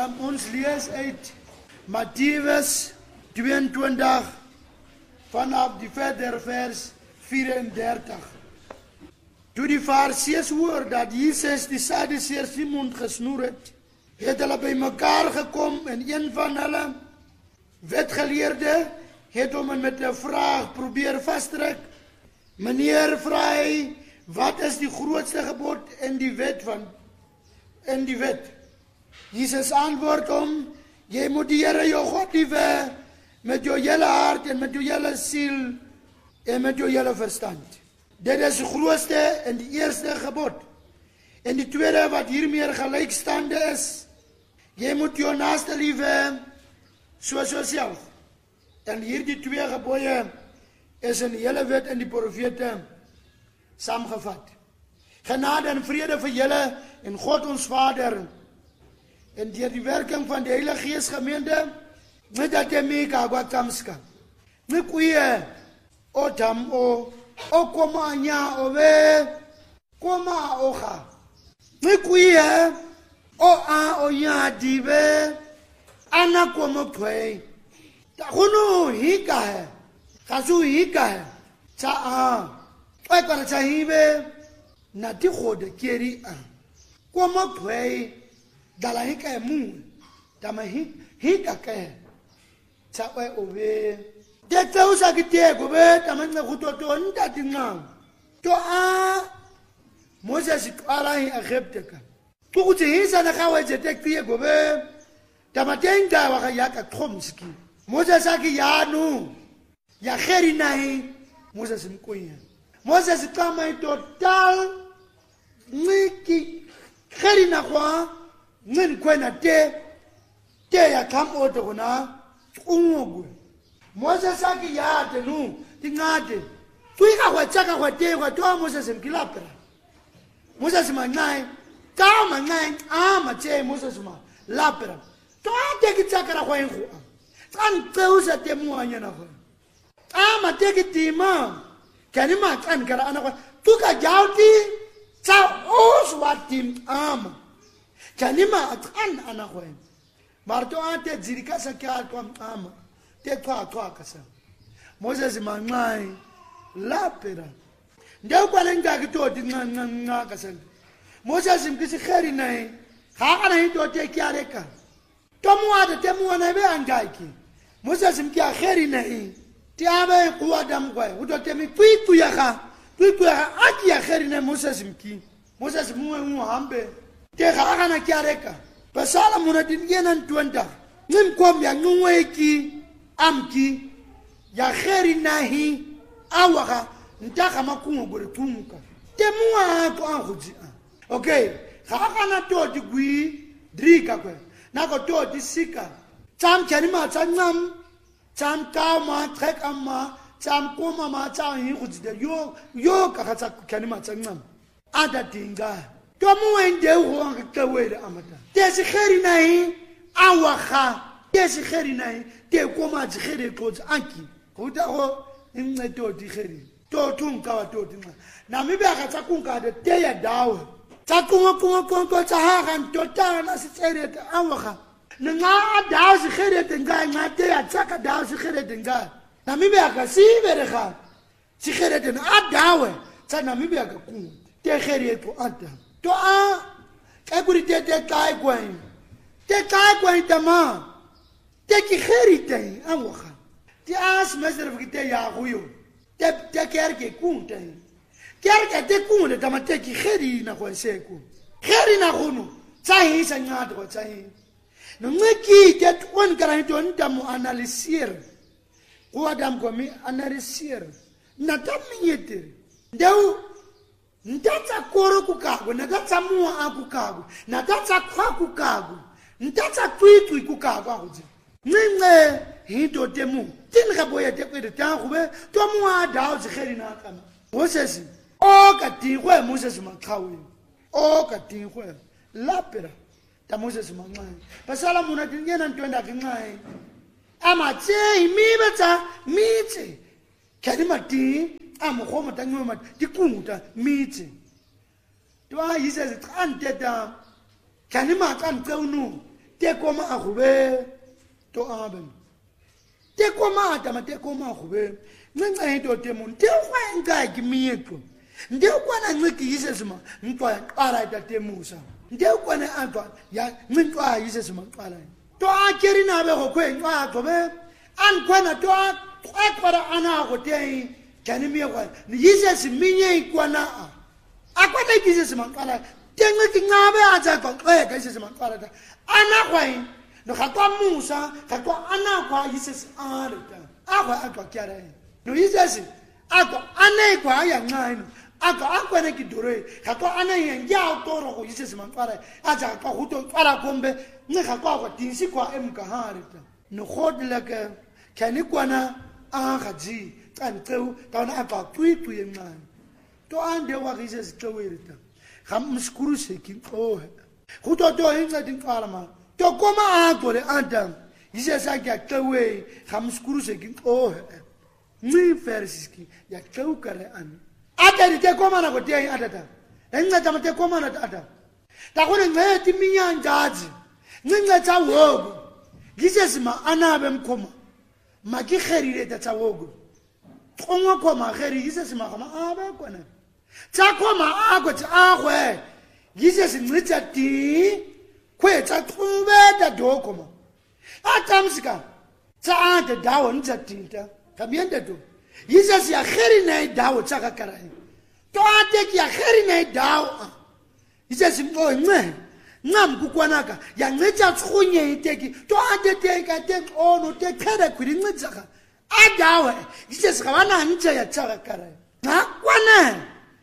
Ons lees uit Mattheus 22 vanaf die verder vers 34. Toe die Fariseërs hoor dat Jesus die Sadduseërs die mond gesnoer het hulle by mekaar gekom en een van hulle wetgeleerde het hom met 'n vraag probeer vasdruk. Meneer, vra hy, wat is die grootste gebod in die wet? Jesus antwoord hom, jy moet die Here jou God lief hê met jou hele hart en met jou hele siel en met jou hele verstand. Dit is die grootste en die eerste gebod. En die tweede wat hiermee gelykstaande is, jy moet jou naaste lief hê soos jouself. En hierdie twee gebooie is in die hele wet en die profete saamgevat. Genade en vrede vir julle en God ons Vader en deur die werking van die Heilige Gees gemeente met dat jy meka kwatamska. Nikuye otam o koma nya owe koma oha. Nikuye o nya dibe ana koma pwe. Ta kuno hika hai. Kasu hika hai. Cha para cha hibe na ti khode keri koma pwe dala hika mu tama hika ke cha owe de tausa kite go be tama ngutoto ndati ngam to Moses ala hi Egypteka to kuthi hisa na kawe je tektie go be tama tenga wa ya ka khomski Moses aki yanu ya kheri nahi Moses mkuya Moses kama total niki kheri na kwa ngin kwena te ya kam oto na ungogu Moses aki ya te nu tingate tuika kwa chaka kwa te kwa to Moses mkilapera Moses manai kama ngai ama che Moses ma lapera to ate kichaka kwa ngu kan teusa te muanya na kwa ama te kitima kanima kan kara ana kwa tuka jauti cha oswatim ama kanima atan ana kwa marto ate zirika sakya kwa ama te kwa kasa Moses manai lapera ndio kwa lenga kitoti nga kasa Moses mkisi kheri nai khana hito te kyareka tomuade te muana be angaiki Moses mkia kheri nai ti abe kuwa dam kwa utote mi pitu ya aki ya kheri nai Moses muwe hambe te khana kyareka pasala munadin yenan tuanda nim kom ya ngweki amki ya kheri nahi awaka ntaka makungo gore tumuka te muwa ko anguji okay khana to digwi drika kwa nako to disika cham chanima chanam cham kama trek amma cham koma ma cham hingujide yo kakatsa chanima chanam ada dinga to muwende ho ngakawere amata tesi kheri nahi awakha tesi kheri nahi te koma kheri koz anki kuda ho inneto di kheri to tunka wa to dinga na mibe akatsa kunka de te ya dawe Takungo taharan total na sitsere awakha nga daw si khire tenga nga te atsaka daw si khire tenga na mibe akasibere kha si khire ten adawe tsana mibe akaku te khire to anta to ka kuri te kai kwai tama te ki khire te awakha ti as mesere fikite ya huyo te kerke kunte kerke te kunde tama te ki khire na kwenseku khire na khunu tsahi sa ngado ko tsahi no ngeki te on karanto ndamu analyser ko adam ko mi analyser na tamiyete ndeu ndatsa koro kukago na datsa muwa akukago na datsa kwa kukago ndatsa twitwi kukago akuzi nne hito temu tin gaboya te kwede tangube to muwa dawo zikheli na kama Moses o katigwe Moses makhawe o katigwe lapera ta Moses mangai pasala muna tingena ntwenda kingai ama tse imibetsa mitse kadima ti amkhoma tangoma tikunguta mitse to ayise zitanteta kanima kantsenu te koma a gobe to aben te koma ta ma te koma a gobe ngenxa into temon te kwenza kimiyeko nde kwana nciki yisesima ntwa qala itatemusa nde kwana antwa ya ncintwa yisesima qala to akeri na be go kwenza gobe an kwana to akwara ana go te kani miyekwa yisesiminye ikwana akwana yisesima qala tenga kingabe aza go xeka yisesima qala ta ana kwai no khatwa musa khatwa ana kwa yisesi arita akwa akwa kyara no yisesi akwa ana kwa ya ncaino akwa ne kidore khatwa ana ya toro go yisesi manqara aja kwa huto qara kombe ne khatwa tinsi kwa emkaharita no khodlaka kani kwana gaji tanteu tana akwa twitu yencane to ande wa yisesi tlowerita kham mskuru sekin oh huto to hinga dinqala ma to koma agore adam yisesi akya tlowe kham mskuru sekin oh ni fersiski ya tlaukare an ata te koma na gote atata enga tamate koma na ata ta gone ngeti minyanjazi nginga tsa wogo yisesi ma anabe mkhoma maki kherire ta wogo kongo koma kheri yisesi ma kama aba kona tsa koma agwe tsa agwe yisesi ngitsa ti kwetsa tube ta dokoma atamsika tsa ante dawo ntsa tinta kamiende to yisesi ya kheri na dawo tsa kakarai to ate ya kheri na dawo yisesi ngo nce ngam kukwanaka ya ncecha tshunye iteki to ate teka te ono te khera kwiri ncaka adawe yisesi kabana nce ya tsa kakarai na kwana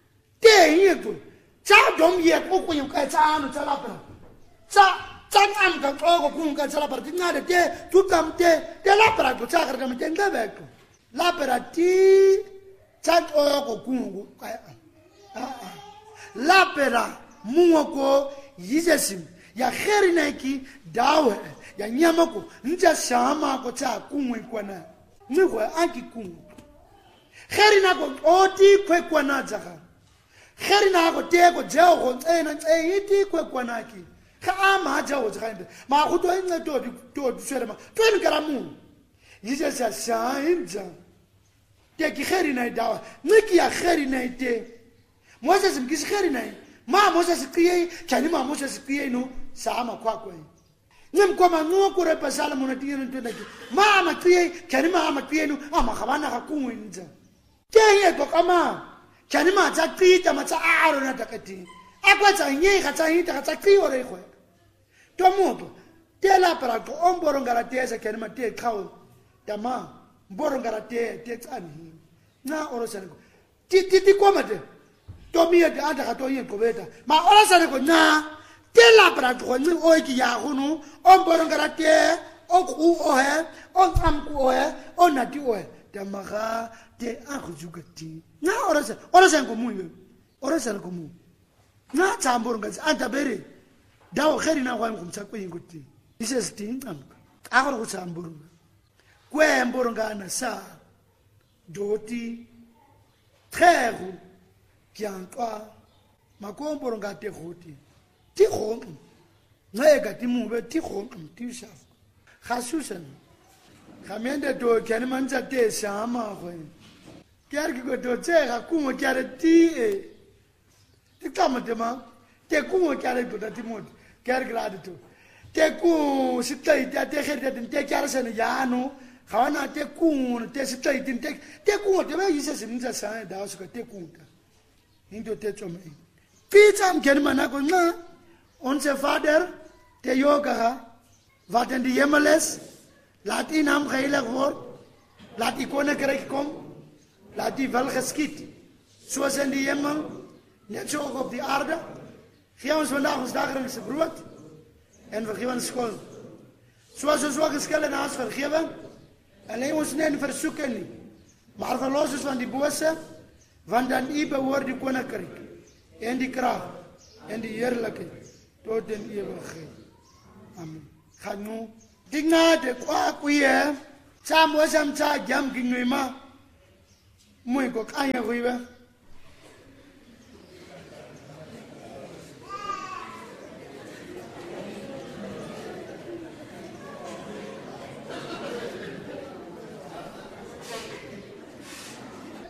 te yeto tsa dom ye kokunye ka tsa anu tsa lapra tsa ngam ka ko kunga tsa lapra tingade te tukam te lapra ko tsa kara mte ngabeko lapra ti tsa ko kungu lapra muwako yisesi ya kheri naiki dawe ya nyamako nja shama ko tsa kunwe kwana ngwe anki kungu kheri nako oti kwe kwana tsaka kheri nako te ko jao ko tsena iti kwe kwana ki kama jao tsaka ma go to ene to tsere ma to ni karamu yisesi ya shainja te ki kheri na dawa niki ya kheri na ite Moses mkisi kheri na ma Moses kiye kani ma Moses kiye no sama kwakwe ngem kwa mangu ko repa sala mona tiyeno tondaki ma ma kiye kani ma kiye no ama khabana ka kunwinza te ye ko kama kani ma tsa qita ma tsa aro na takati akwa tsa nye ga tsa hita tsa kiyo re khwe to moto te la para ko omboro ngara tesa kani ma te khawo tama mboro ngara te tsani na orosane ko ti komate to miye de anda ka to yen ko beta ma orosane ko na te la para ko ni o ki ya hunu omboro ngara te o ku o he o am ku o he o na ti o he tama ga te a go jukati na orosane ko mu orosane ko mu na tsamboro ngazi anda bere dawo kheri na kwa ngumtsa ko yinguti ise sitinga a go tsamboro kwemboro ngana sa doti trero kiantwa makomboro ngate goti ti gong ngeka ti mube ti gong ti shaf khasusan khamende do kene mantsa te sama go kyarki go do tsega kumo kyare ti ti kamatema te kumo kyare do ta timot kyar grade to te ku sitai te kherde te kyare sene yano khawana te kun te sitai te kun te ba yise simza sa da suka te kun ta into te chome pizza mken manako na onze vader te yoga wat in die hemel is laat u naam geheilig word laat u koninkryk kom laat u wil geskied soos in die hemel net so ook op die aarde gee ons vandag ons daglikse brood en vergewe ons skuld soos ons ook skuld aan ons vergewe en lei ons nie in versoeking nie, maar verlos ons van die bose, want dan u behoort die koninkryk, en die krag, en die heerlikheid, tot in ewigheid. Amen. Gaan nou, die gnade kwa kuye, saam wasam sa jam kinwima, mooi kok anya kuiwe.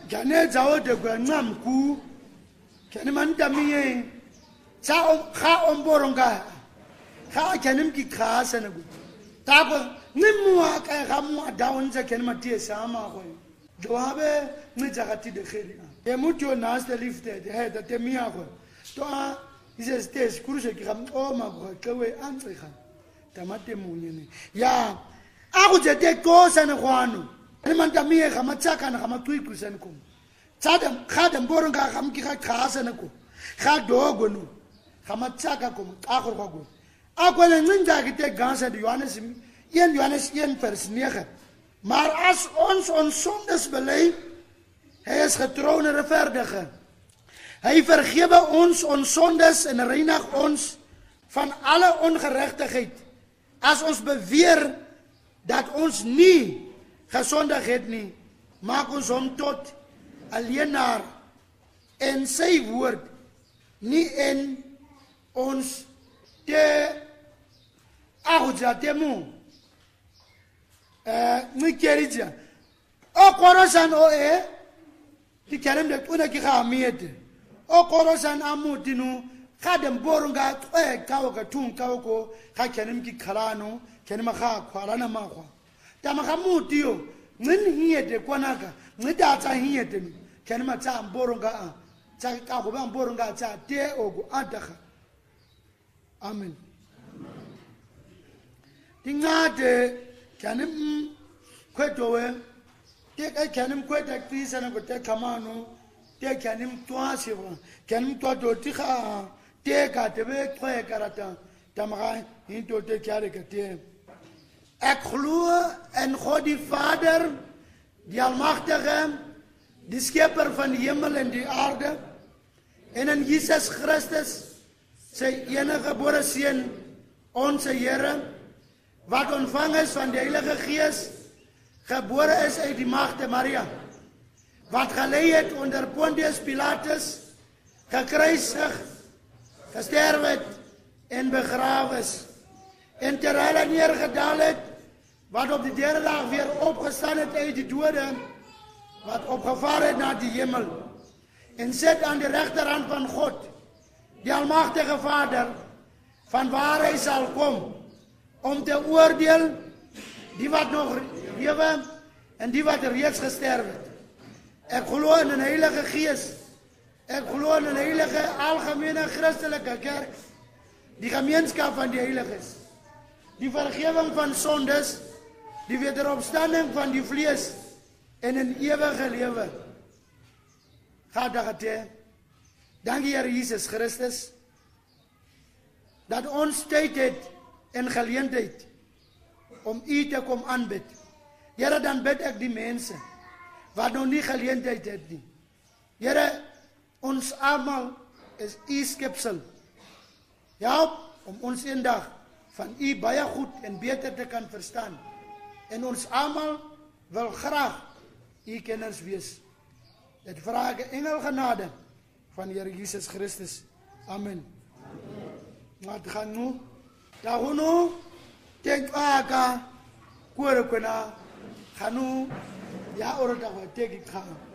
Jane zawo de gwanam ku. Jane man damiye. Sa kha omboronga. Kha janim ki khasa na gu. Tabo nimwa ka gamu dawn za ken matie sama ko. Joabe ni jagati de khiri. E mucho nas de lifte de he de mia ko. To is stes kurse ki gam o ma ko kewe antrikha. Tamate munyene. Ya aku jete ko sana kwanu. Ni man damie ga matsaka na ga matui kusen ko. Tsadam khadam boronga gam ki khasa na ko. Kha dogo no. Ga matsaka ko akor ko. Aku le ninja ki te gansa de Johannes 1 vers 9. Maar as ons sondes bely, hy is getrou en regverdig. Hy vergewe ons sondes en reinig ons van alle ongeregtigheid. As ons beweer dat ons nie gesondig het nie, maak ons hom tot 'n leenaar en sy woord nie in ons te agujatemu. Nikerija. O korosan o ti kerem de una ki khamiyete. O korosan amutinu khadem borunga kawo ka tun kawo ko kha kenem ki khalano kenem kha khwalana ma khwa. Tama khamutiyo ngin hiyete kwanaka ngida tsa hiyete ni kenem tsa borunga tsa ka go ba borunga tsa te ogu adakha. Amen. Tingade kenem kwetowe te kenem kweta krisa na ko te kamano te kenem twase wa kenem to do tikha te ka te be khoe karata tamara into te kare ka te ek glo en God die Vader die almagtige die skepper van die hemel en die aarde en in Jesus Christus sy enige gebore seun ons Here wat ontvang is van die Heilige Gees, gebore is uit die Maagde Maria, wat gelei het onder Pontius Pilatus, gekruisig, gesterf het en begrawe is, en terwyl hy neergedaal het, wat op die derde dag weer opgestaan het uit die dode, wat opgevaar het na die hemel, en sit aan die regterhand van God, die almagtige Vader, van waar hy sal kom, om te oordeel die wat nog lewe en die wat reeds gesterf het. Ek glo in 'n Heilige Gees. Ek glo in 'n heilige algemene Christelike kerk, die gemeenskap van die heiliges, die vergewing van sondes, die wederopstanding van die vlees en 'n ewige lewe. Gadagate. Dankie Here Jesus Christus dat ons tyd het en geleentheid om U te kom aanbid. Here, dan bid ek die mense wat nog nie geleentheid het nie. Here, ons almal is U skepsel. Help om ons eendag van U baie goed en beter te kan verstaan. En ons almal wil graag U kenners wees. Dit vra ek engel genade van Here Jesus Christus. Amen. Wat gaan nou? Dahuno denk aga kore kona khanu ya oro ta ko teki kha